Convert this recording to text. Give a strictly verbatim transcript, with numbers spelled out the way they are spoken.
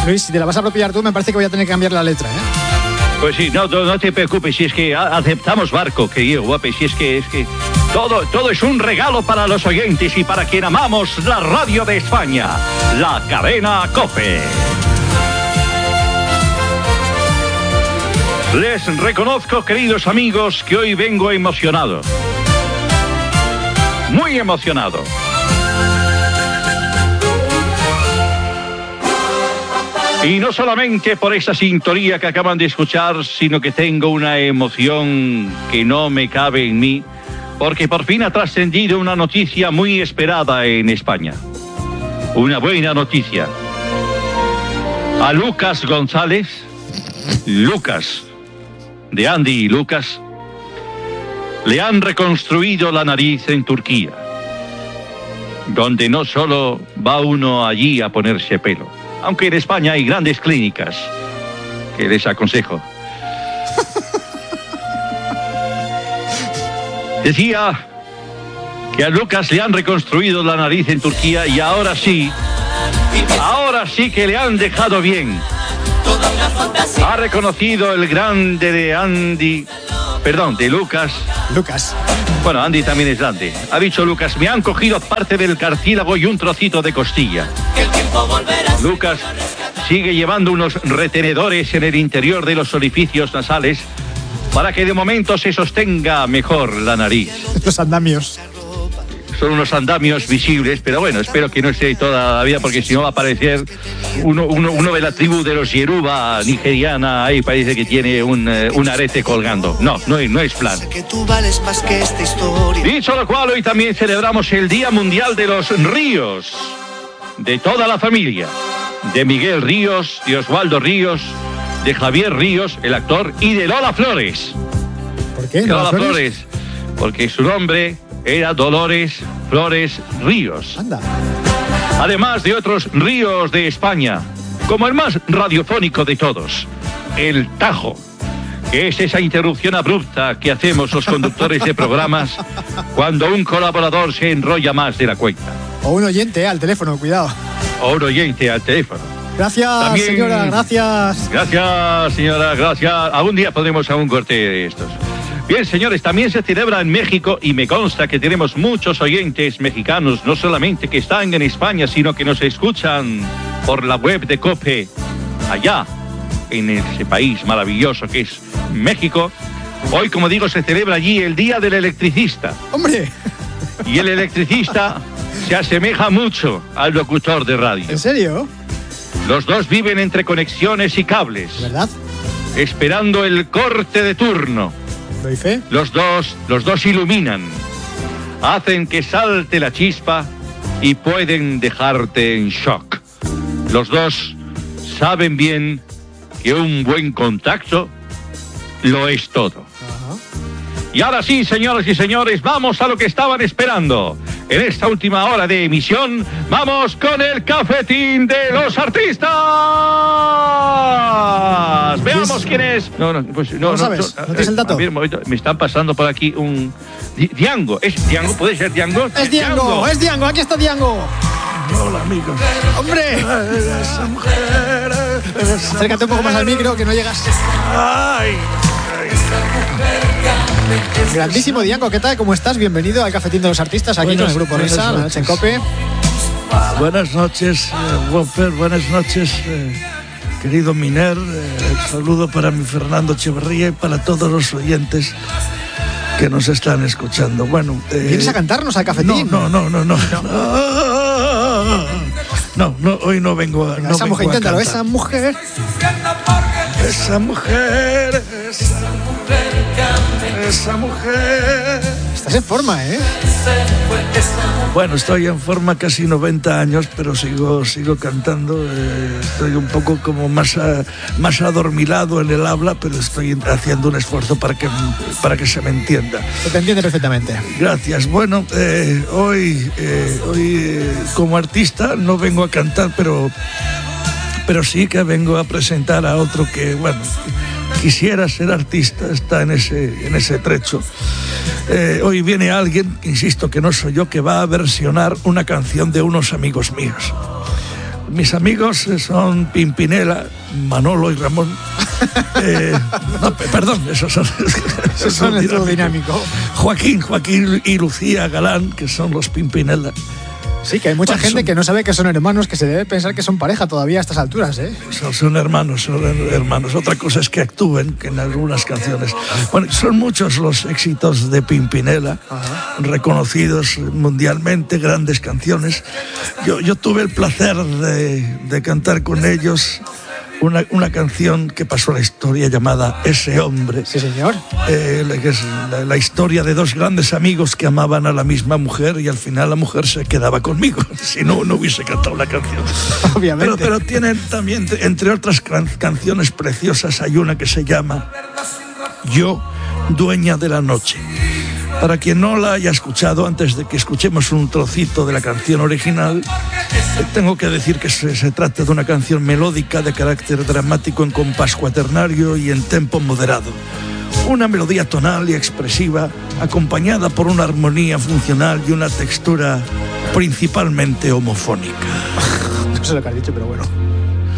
Luis, si te la vas a apropiar tú, me parece que voy a tener que cambiar la letra, ¿eh? Pues sí, no, no, no te preocupes, si es que aceptamos barco, querido guape, si es que es que todo, todo es un regalo para los oyentes y para quien amamos la radio de España, la cadena COPE. Les reconozco, queridos amigos, que hoy vengo emocionado. Muy emocionado. Y no solamente por esa sintonía que acaban de escuchar, sino que tengo una emoción que no me cabe en mí, porque por fin ha trascendido una noticia muy esperada en España. Una buena noticia. A Lucas González, Lucas, de Andy y Lucas, le han reconstruido la nariz en Turquía, donde no solo va uno allí a ponerse pelo, aunque en España hay grandes clínicas que les aconsejo. Decía que a Lucas le han reconstruido la nariz en Turquía y ahora sí, ahora sí que le han dejado bien. Ha reconocido el grande de Andy, perdón, de Lucas. Lucas. Bueno, Andy también es grande. Ha dicho Lucas, me han cogido parte del cartílago y un trocito de costilla. Lucas sigue llevando unos retenedores en el interior de los orificios nasales para que de momento se sostenga mejor la nariz. Los andamios. Son unos andamios visibles, pero bueno, espero que no esté toda la vida, porque si no va a aparecer uno, uno, uno de la tribu de los Yoruba nigeriana, ahí parece que tiene un, un arete colgando. No, no, no es plan. Dicho lo cual, hoy también celebramos el Día Mundial de los Ríos, de toda la familia, de Miguel Ríos, de Osvaldo Ríos, de Javier Ríos, el actor, y de Lola Flores. ¿Por qué? Lola, ¿Lola Flores? Flores? Porque su nombre era Dolores Flores Ríos. Anda. Además de otros ríos de España, como el más radiofónico de todos, el Tajo, que es esa interrupción abrupta que hacemos los conductores de programas cuando un colaborador se enrolla más de la cuenta. O un oyente, eh, al teléfono, cuidado. O un oyente al teléfono. Gracias, También, señora, gracias. Gracias, señora, gracias. Algún día podremos a un corte de estos. Bien, señores, también se celebra en México y me consta que tenemos muchos oyentes mexicanos, no solamente que están en España, sino que nos escuchan por la web de COPE, allá, en ese país maravilloso que es México. Hoy, como digo, se celebra allí el Día del Electricista. ¡Hombre! Y el electricista se asemeja mucho al locutor de radio. ¿En serio? Los dos viven entre conexiones y cables. ¿Verdad? Esperando el corte de turno. ¿Doy fe? Los dos, los dos iluminan, hacen que salte la chispa y pueden dejarte en shock. Los dos saben bien que un buen contacto lo es todo. Ajá. Y ahora sí, señoras y señores, vamos a lo que estaban esperando. En esta última hora de emisión, vamos con el cafetín de los artistas. Veamos quién es. No, no, pues no, ¿No no sabes? No, ¿No tienes el dato? A ver, un momento, me están pasando por aquí un Diango. ¿Es Diango? ¿Puede ser Diango? Es Diango, es Diango, aquí está Diango. Hola, amigos. ¡Hombre! Esa mujer, esa Acércate un poco más al micro, que no llegas. Ay. Grandísimo Diango, ¿qué tal? ¿Cómo estás? Bienvenido al Cafetín de los Artistas, aquí Buenas, con el Grupo buenas Risa, la noche en COPE. Buenas noches, eh, Whopper, buenas noches, eh, querido Miner. Eh, saludo para mi Fernando Echeverría y para todos los oyentes que nos están escuchando. Bueno, eh, ¿Vienes a cantarnos al Cafetín? No, no, no, no, no. No, no, no hoy no vengo a. Venga, no esa vengo mujer, a inténtalo, cantar. esa mujer. Esa mujer, esa mujer, esa mujer. Estás en forma, ¿eh? Bueno, estoy en forma, casi noventa años, pero sigo sigo cantando. Eh, estoy un poco como más, a, más adormilado en el habla, pero estoy haciendo un esfuerzo para que, para que se me entienda. Se te entiende perfectamente. Gracias. Bueno, eh, hoy, eh, hoy eh, como artista no vengo a cantar, pero, pero sí que vengo a presentar a otro que, bueno, quisiera ser artista, está en ese, en ese trecho. Eh, hoy viene alguien, insisto que no soy yo, que va a versionar una canción de unos amigos míos. mis amigos son Pimpinela, Manolo y Ramón. Eh, no, perdón, esos son, esos son el dúo dinámico. Joaquín, Joaquín y Lucía Galán, que son los Pimpinela. Sí, que hay mucha bueno, gente son, que no sabe que son hermanos, que se debe pensar que son pareja todavía a estas alturas, ¿eh? Son, son hermanos, son hermanos. Otra cosa es que actúen, que en algunas canciones. Bueno, son muchos los éxitos de Pimpinela, ajá, reconocidos mundialmente, grandes canciones. Yo, yo tuve el placer de, de cantar con ellos Una, una canción que pasó a la historia llamada Ese Hombre. Sí, señor. Eh, que es la, la historia de dos grandes amigos que amaban a la misma mujer y al final la mujer se quedaba conmigo. Si no, no hubiese cantado la canción. Obviamente. Pero, pero tienen también, entre otras can- canciones preciosas, hay una que se llama Yo, dueña de la noche. Para quien no la haya escuchado, antes de que escuchemos un trocito de la canción original, tengo que decir que se, se trata de una canción melódica de carácter dramático en compás cuaternario y en tempo moderado. Una melodía tonal y expresiva, acompañada por una armonía funcional y una textura principalmente homofónica. No sé lo que has dicho, pero bueno.